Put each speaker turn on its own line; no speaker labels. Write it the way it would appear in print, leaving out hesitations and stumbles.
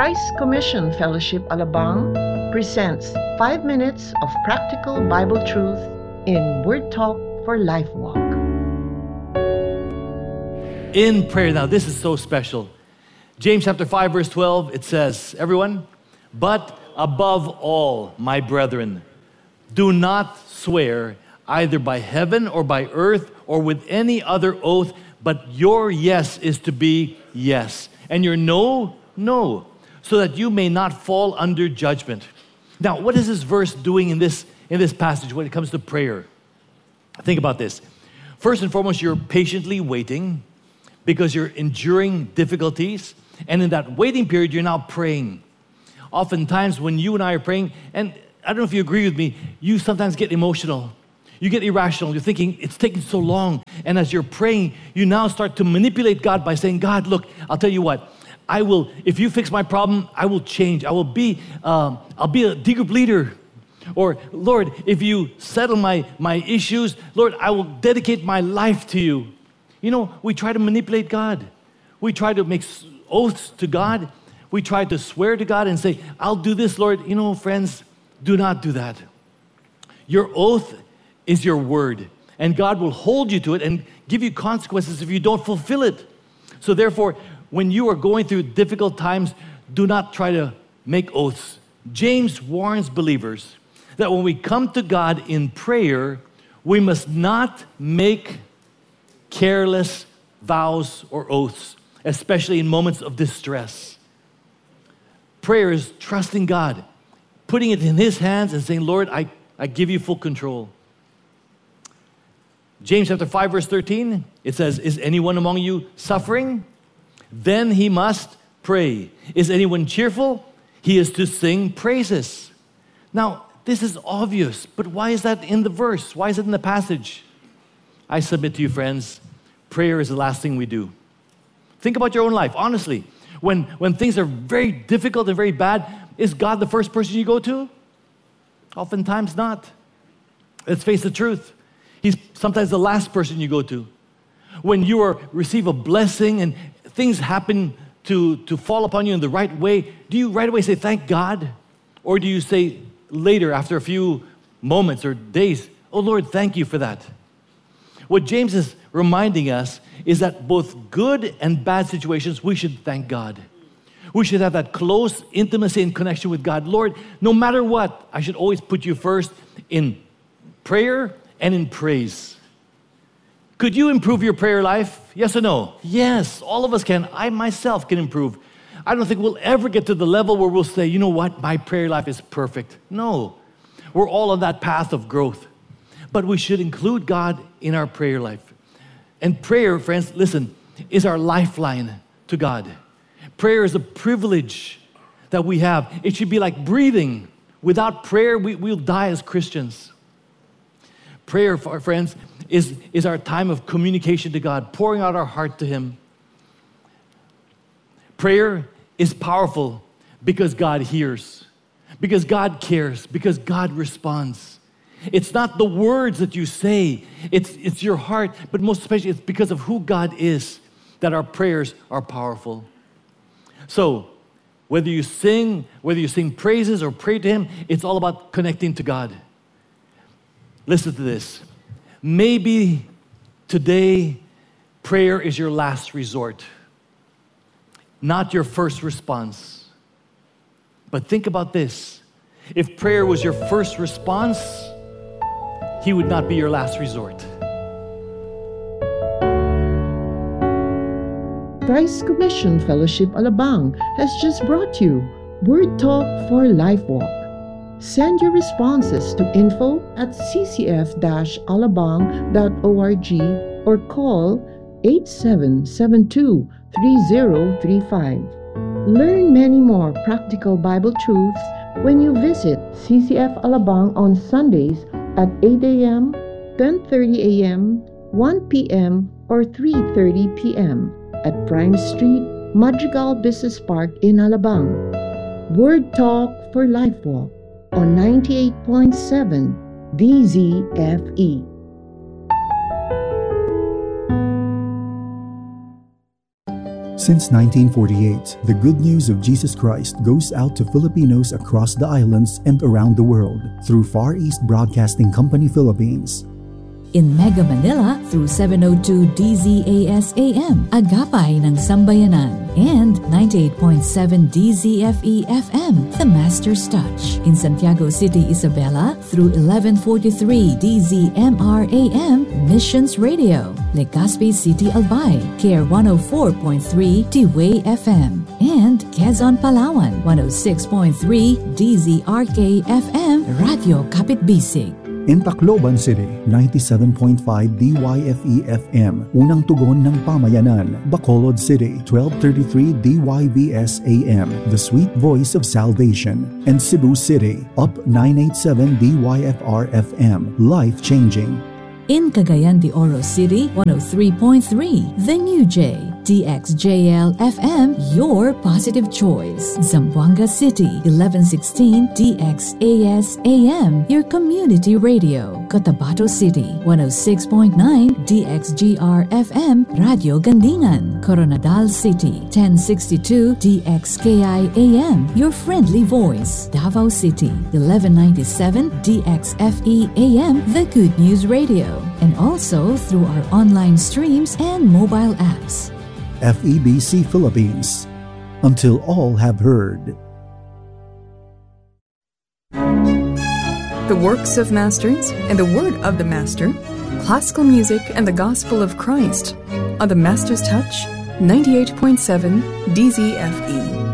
Christ Commission Fellowship Alabang presents 5 minutes of practical Bible truth in Word Talk for Life Walk.
In prayer, now this is so special. James chapter 5 verse 12, it says, everyone, but above all, my brethren, do not swear either by heaven or by earth or with any other oath, but your yes is to be yes, and your no, no, so that you may not fall under judgment. Now, what is this verse doing in this passage when it comes to prayer? Think about this. First and foremost, you're patiently waiting because you're enduring difficulties, and in that waiting period, you're now praying. Oftentimes, when you and I are praying, and I don't know if you agree with me, you sometimes get emotional. You get irrational. You're thinking, it's taking so long. And as you're praying, you now start to manipulate God by saying, God, look, I'll tell you what, I will, if you fix my problem, I will change. I'll be a D group leader. Or, Lord, if you settle my issues, Lord, I will dedicate my life to you. You know, we try to manipulate God. We try to make oaths to God. We try to swear to God and say, I'll do this, Lord. You know, friends, do not do that. Your oath is your word, and God will hold you to it and give you consequences if you don't fulfill it. So therefore, when you are going through difficult times, do not try to make oaths. James warns believers that when we come to God in prayer, we must not make careless vows or oaths, especially in moments of distress. Prayer is trusting God, putting it in His hands and saying, Lord, I give you full control. James chapter 5 verse 13, it says, is anyone among you suffering? Then he must pray. Is anyone cheerful? He is to sing praises. Now, this is obvious, but why is that in the verse? Why is it in the passage? I submit to you, friends, prayer is the last thing we do. Think about your own life, honestly. When things are very difficult and very bad, is God the first person you go to? Oftentimes not. Let's face the truth. He's sometimes the last person you go to. When you receive a blessing and things happen to fall upon you in the right way, do you right away say, thank God? Or do you say later, after a few moments or days, oh Lord, thank you for that? What James is reminding us is that both good and bad situations, we should thank God. We should have that close intimacy and connection with God. Lord, no matter what, I should always put you first in prayer and in praise. Could you improve your prayer life? Yes or no? Yes, all of us can. I myself can improve. I don't think we'll ever get to the level where we'll say, you know what, my prayer life is perfect. No, we're all on that path of growth. But we should include God in our prayer life. And prayer, friends, listen, is our lifeline to God. Prayer is a privilege that we have. It should be like breathing. Without prayer, we'll die as Christians. Prayer, for our friends, is our time of communication to God, pouring out our heart to Him. Prayer is powerful because God hears, because God cares, because God responds. It's not the words that you say, it's your heart, but most especially it's because of who God is that our prayers are powerful. So, whether you sing praises or pray to Him, it's all about connecting to God. Listen to this. Maybe today, prayer is your last resort, not your first response. But think about this. If prayer was your first response, He would not be your last resort.
Christ Commission Fellowship Alabang has just brought you Word Talk for Life Walk. Send your responses to info@ccf-alabang.org or call 8772-3035. Learn many more practical Bible truths when you visit CCF Alabang on Sundays at 8 a.m., 10:30 a.m., 1 p.m., or 3:30 p.m. at Prime Street, Madrigal Business Park in Alabang. Word Talk for Life Walk on 98.7 DZFE.
Since 1948, the good news of Jesus Christ goes out to Filipinos across the islands and around the world through Far East Broadcasting Company Philippines.
In Mega Manila through 702 DZAS AM, Agapay ng Sambayanan, and 98.7 DZFE FM, The Master's Touch. In Santiago City, Isabela through 1143 DZMR AM, Missions Radio. Legazpi City, Albay, KR 104.3 D-Way FM. And Quezon, Palawan, 106.3 DZRK FM, Radio Kapitbisig.
In Tacloban City, 97.5 DYFE FM, unang tugon ng pamayanan. Bacolod City, 1233 DYVS AM, the sweet voice of salvation. And Cebu City, up 987 DYFR FM, life-changing.
In Cagayan de Oro City, 103.3 The New J, DXJL FM, your positive choice. Zamboanga City, 1116 DXAS AM, your community radio. Cotabato City, 106.9 DXGR FM, Radio Gandingan. Coronadal City, 1062 DXKI AM, your friendly voice. Davao City, 1197 DXFE AM, the Good News Radio. And also through our online streams and mobile apps.
FEBC Philippines, until all have heard.
The works of masters and the word of the master, classical music and the gospel of Christ on the Master's Touch, 98.7 DZFE.